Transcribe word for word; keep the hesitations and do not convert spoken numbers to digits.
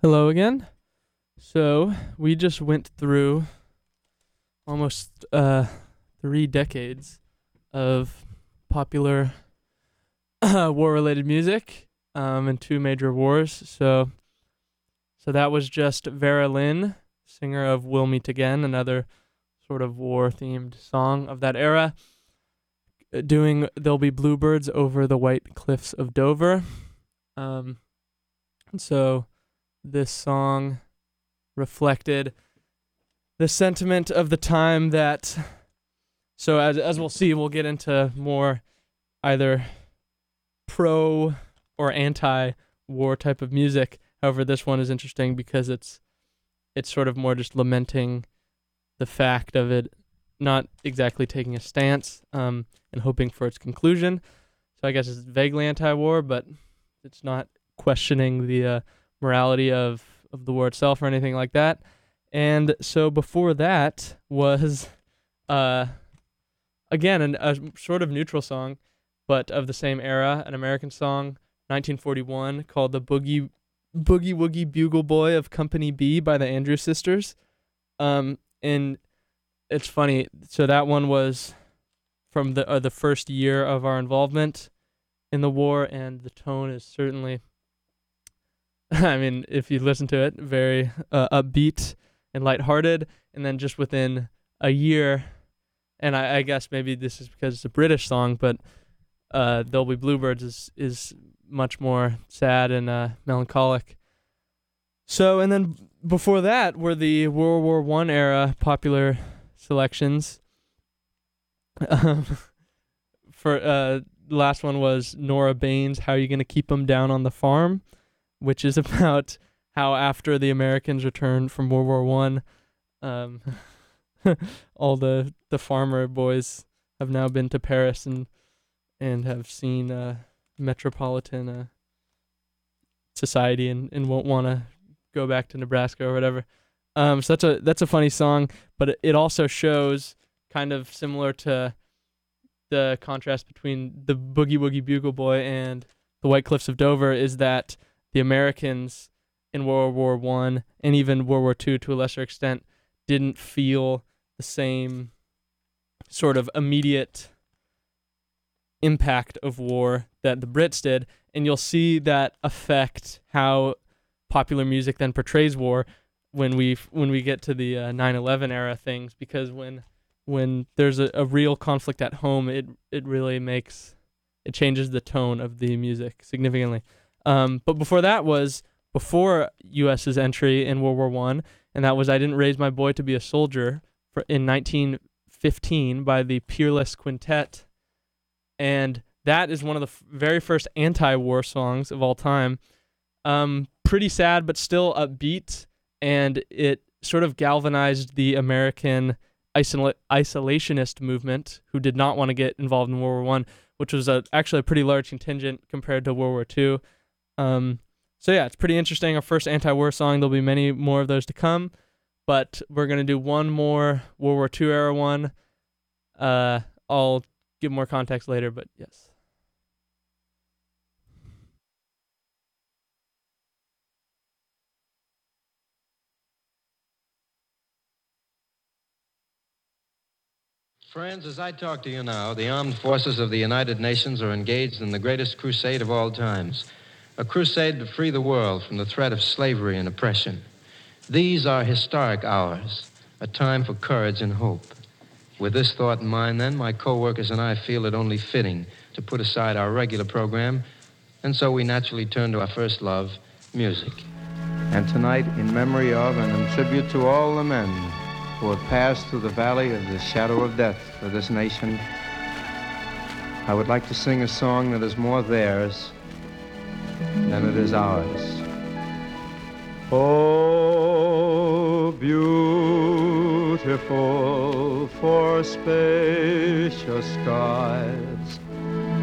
Hello again. So we just went through almost uh, three decades of popular war-related music um, and two major wars. So, so that was just Vera Lynn, singer of "We'll Meet Again," another sort of war-themed song of that era, uh, doing "There'll Be Bluebirds Over the White Cliffs of Dover." Um, and so this song reflected the sentiment of the time that, so as as we'll see, we'll get into more either pro or anti-war type of music. However, this one is interesting because it's it's sort of more just lamenting the fact of it not exactly taking a stance um, and hoping for its conclusion. So I guess it's vaguely anti-war, but it's not questioning the uh, morality of, of the war itself or anything like that. And so before that was, uh, again, an, a sort of neutral song, but of the same era, an American song, nineteen forty-one, called the Boogie Boogie Woogie Bugle Boy of Company B by the Andrews Sisters. Um, and it's funny, so that one was from the uh, the first year of our involvement in the war, and the tone is certainly, I mean, if you listen to it, very uh, upbeat and lighthearted. And then just within a year, and I, I guess maybe this is because it's a British song, but uh, "There'll Be Bluebirds" is is much more sad and uh, melancholic. So, and then before that were the World War One era popular selections. Um, for uh, the last one was Nora Baines' "How You Gonna Keep 'Em Down on the Farm," which is about how after the Americans returned from World War One, um, all the, the farmer boys have now been to Paris and and have seen uh, metropolitan uh, society and, and won't want to go back to Nebraska or whatever. Um, so that's a that's a funny song, but it, it also shows, kind of similar to the contrast between the Boogie Woogie Bugle Boy and the White Cliffs of Dover, is that the Americans in World War One and even World War Two to a lesser extent didn't feel the same sort of immediate impact of war that the Brits did, and you'll see that affect how popular music then portrays war when we when we get to the uh, nine eleven era things, because when when there's a, a real conflict at home, it it really makes it changes the tone of the music significantly. Um, but before that was before U S's entry in World War One, and that was "I Didn't Raise My Boy to Be a Soldier" for, in nineteen fifteen by the Peerless Quintet, and that is one of the f- very first anti-war songs of all time. Um, pretty sad, but still upbeat, and it sort of galvanized the American isol- isolationist movement, who did not want to get involved in World War One, which was a, actually a pretty large contingent compared to World War Two. Um, so yeah, it's pretty interesting. Our first anti-war song. There'll be many more of those to come, but we're gonna do one more World War Two era one. Uh, I'll give more context later, but yes. Friends, as I talk to you now, the armed forces of the United Nations are engaged in the greatest crusade of all times, a crusade to free the world from the threat of slavery and oppression. These are historic hours, a time for courage and hope. With this thought in mind, then, my co-workers and I feel it only fitting to put aside our regular program, and so we naturally turn to our first love, music. And tonight, in memory of and in tribute to all the men who have passed through the valley of the shadow of death for this nation, I would like to sing a song that is more theirs than it is ours. Oh, beautiful for spacious skies